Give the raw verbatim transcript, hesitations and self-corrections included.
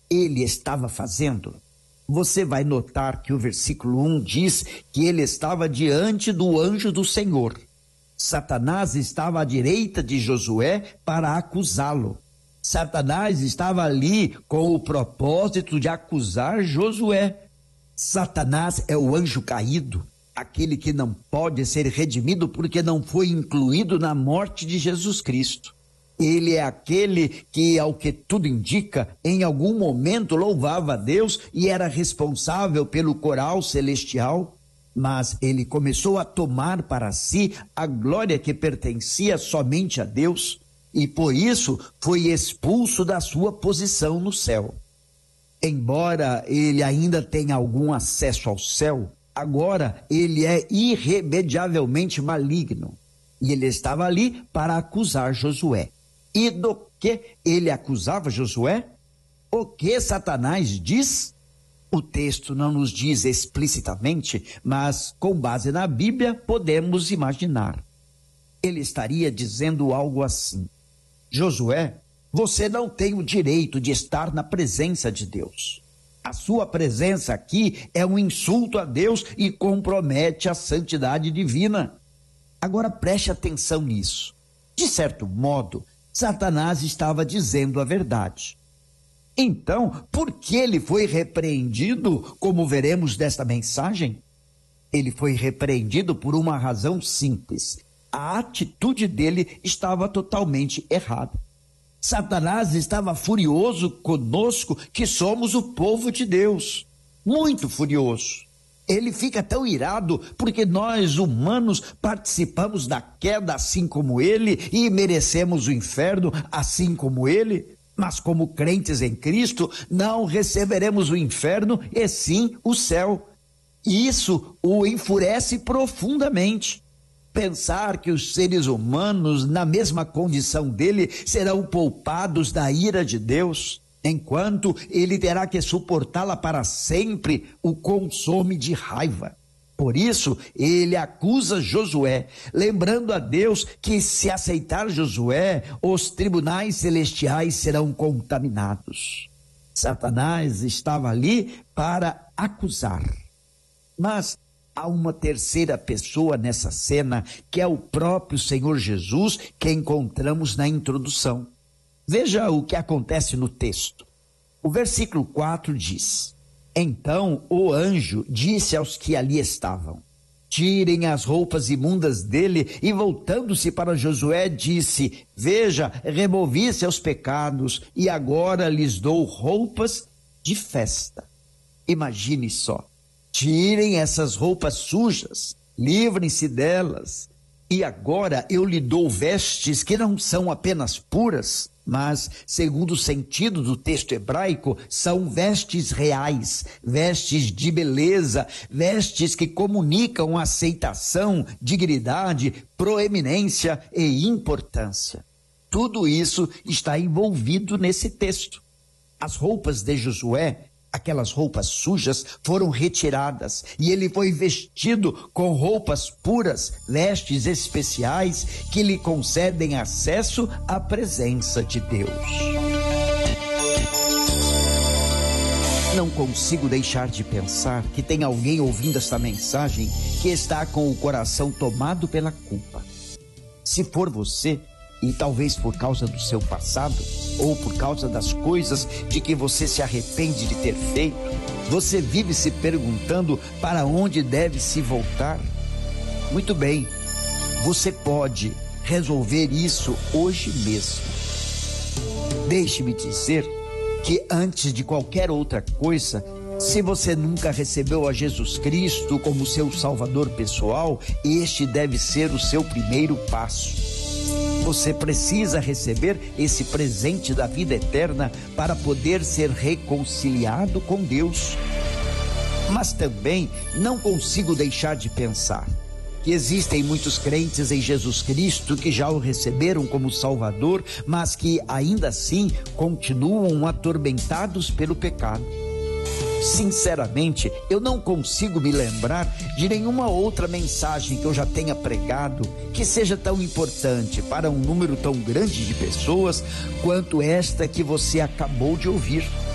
ele estava fazendo? Você vai notar que o versículo um diz que ele estava diante do anjo do Senhor. Satanás estava à direita de Josué para acusá-lo. Satanás estava ali com o propósito de acusar Josué. Satanás é o anjo caído, aquele que não pode ser redimido porque não foi incluído na morte de Jesus Cristo. Ele é aquele que, ao que tudo indica, em algum momento louvava a Deus e era responsável pelo coral celestial, mas ele começou a tomar para si a glória que pertencia somente a Deus e por isso foi expulso da sua posição no céu. Embora ele ainda tenha algum acesso ao céu, agora ele é irremediavelmente maligno e ele estava ali para acusar Josué. E do que ele acusava Josué? O que Satanás diz? O texto não nos diz explicitamente, mas com base na Bíblia podemos imaginar. Ele estaria dizendo algo assim: Josué, você não tem o direito de estar na presença de Deus. A sua presença aqui é um insulto a Deus e compromete a santidade divina. Agora preste atenção nisso. De certo modo, Satanás estava dizendo a verdade. Então, por que ele foi repreendido, como veremos desta mensagem? Ele foi repreendido por uma razão simples. A atitude dele estava totalmente errada. Satanás estava furioso conosco, que somos o povo de Deus. Muito furioso. Ele fica tão irado porque nós, humanos, participamos da queda assim como ele e merecemos o inferno assim como ele. Mas como crentes em Cristo, não receberemos o inferno e sim o céu. Isso o enfurece profundamente. Pensar que os seres humanos, na mesma condição dele, serão poupados da ira de Deus, enquanto ele terá que suportá-la para sempre, o consome de raiva. Por isso, ele acusa Josué, lembrando a Deus que, se aceitar Josué, os tribunais celestiais serão contaminados. Satanás estava ali para acusar. Mas há uma terceira pessoa nessa cena, que é o próprio Senhor Jesus, que encontramos na introdução. Veja o que acontece no texto. O versículo quatro diz: Então o anjo disse aos que ali estavam: Tirem as roupas imundas dele, e voltando-se para Josué disse: Veja, removi seus pecados, e agora lhes dou roupas de festa. Imagine só. Tirem essas roupas sujas, livrem-se delas, e agora eu lhe dou vestes que não são apenas puras, mas, segundo o sentido do texto hebraico, são vestes reais, vestes de beleza, vestes que comunicam aceitação, dignidade, proeminência e importância. Tudo isso está envolvido nesse texto. As roupas de Josué, aquelas roupas sujas, foram retiradas e ele foi vestido com roupas puras, vestes especiais que lhe concedem acesso à presença de Deus. Não consigo deixar de pensar que tem alguém ouvindo esta mensagem que está com o coração tomado pela culpa. Se for você, e talvez por causa do seu passado, ou por causa das coisas de que você se arrepende de ter feito, você vive se perguntando para onde deve se voltar. Muito bem, você pode resolver isso hoje mesmo. Deixe-me dizer que antes de qualquer outra coisa, se você nunca recebeu a Jesus Cristo como seu Salvador pessoal, este deve ser o seu primeiro passo. Você precisa receber esse presente da vida eterna para poder ser reconciliado com Deus. Mas também não consigo deixar de pensar que existem muitos crentes em Jesus Cristo que já o receberam como Salvador, mas que ainda assim continuam atormentados pelo pecado. Sinceramente, eu não consigo me lembrar de nenhuma outra mensagem que eu já tenha pregado que seja tão importante para um número tão grande de pessoas quanto esta que você acabou de ouvir.